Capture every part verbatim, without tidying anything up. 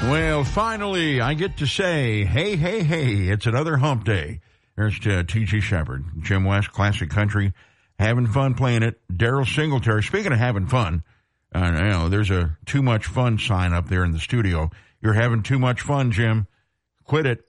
Well, finally, I get to say, hey, hey, hey, it's another hump day. There's uh, T G Shepherd, Jim West, Classic Country, having fun playing it. Daryl Singletary, speaking of having fun, uh, you know, there's a too much fun sign up there in the studio. You're having too much fun, Jim. Quit it.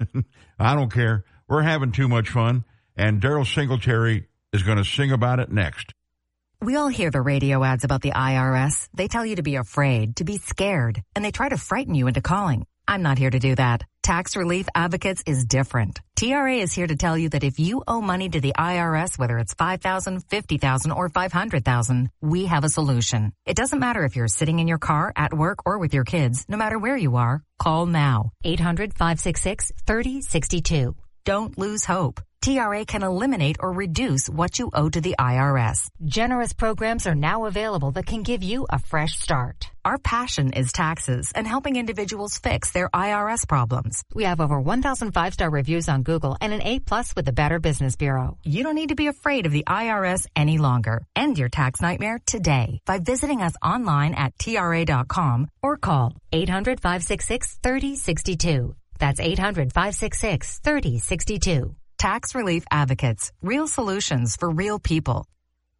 I don't care. We're having too much fun, and Daryl Singletary is going to sing about it next. We all hear the radio ads about the I R S. They tell you to be afraid, to be scared, and they try to frighten you into calling. I'm not here to do that. Tax Relief Advocates is different. T R A is here to tell you that if you owe money to the I R S, whether it's five thousand dollars, fifty thousand dollars, or five hundred thousand dollars, we have a solution. It doesn't matter if you're sitting in your car, at work, or with your kids. No matter where you are, call now. eight hundred, five six six, three oh six two. Don't lose hope. T R A can eliminate or reduce what you owe to the I R S. Generous programs are now available that can give you a fresh start. Our passion is taxes and helping individuals fix their I R S problems. We have over one thousand five-star reviews on Google and an A plus with the Better Business Bureau. You don't need to be afraid of the I R S any longer. End your tax nightmare today by visiting us online at T R A dot com or call eight hundred, five six six, three oh six two. That's eight hundred, five six six, three oh six two. Tax Relief Advocates. Real solutions for real people.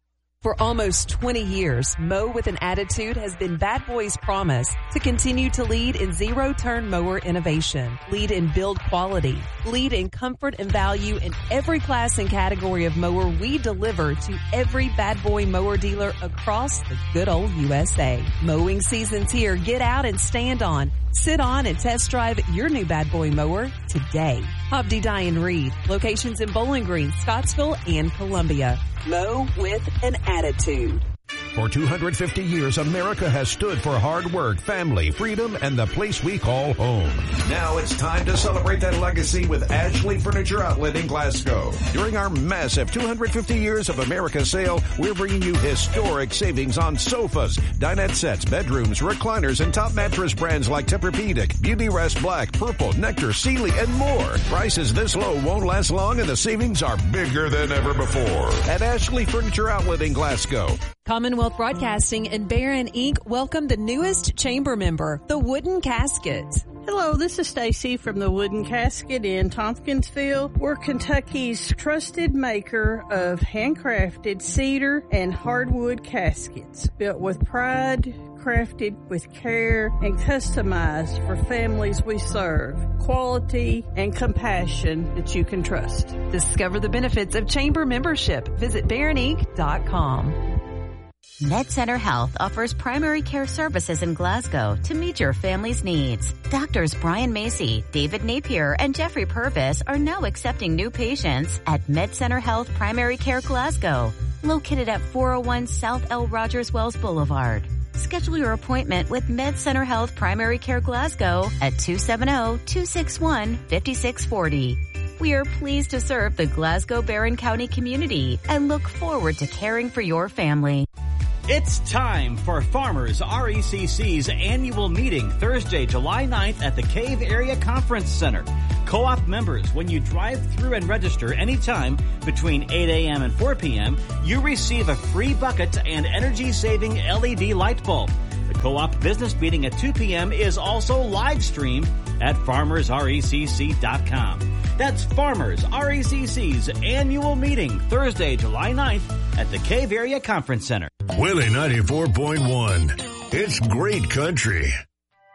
For almost twenty years, Mow with an Attitude has been Bad Boy's promise to continue to lead in zero-turn mower innovation, lead in build quality, lead in comfort and value in every class and category of mower we deliver to every Bad Boy mower dealer across the good old U S A. Mowing season's here. Get out and stand on. Sit on and test drive your new Bad Boy mower today. Hobdy Dye and Reed. Locations in Bowling Green, Scottsville, and Columbia. Mow with an Attitude. For two hundred fifty years, America has stood for hard work, family, freedom, and the place we call home. Now it's time to celebrate that legacy with Ashley Furniture Outlet in Glasgow. During our massive two hundred fifty years of America sale, we're bringing you historic savings on sofas, dinette sets, bedrooms, recliners, and top mattress brands like Tempur-Pedic, Beauty Rest Black, Purple, Nectar, Sealy, and more. Prices this low won't last long, and the savings are bigger than ever before. At Ashley Furniture Outlet in Glasgow. Commonwealth Broadcasting and Barron Incorporated welcome the newest chamber member, the Wooden Casket. Hello, this is Stacy from the Wooden Casket in Tompkinsville. We're Kentucky's trusted maker of handcrafted cedar and hardwood caskets, built with pride, crafted with care, and customized for families we serve. Quality and compassion that you can trust. Discover the benefits of chamber membership. Visit Barron Inc dot com. MedCenter Health offers primary care services in Glasgow to meet your family's needs. Doctors Brian Macy, David Napier, and Jeffrey Purvis are now accepting new patients at MedCenter Health Primary Care Glasgow, located at four oh one South L. Rogers Wells Boulevard. Schedule your appointment with MedCenter Health Primary Care Glasgow at two seven zero, two six one, five six four zero. We are pleased to serve the Glasgow Barron County community and look forward to caring for your family. It's time for Farmers R E C C's annual meeting Thursday, July ninth at the Cave Area Conference Center. Co-op members, when you drive through and register anytime between eight a.m. and four p.m., you receive a free bucket and energy-saving L E D light bulb. The co-op business meeting at two p.m. is also live streamed at farmers R E C C dot com. That's Farmers R E C C's annual meeting Thursday, July ninth at the Cave Area Conference Center. Willie ninety-four point one. It's great country.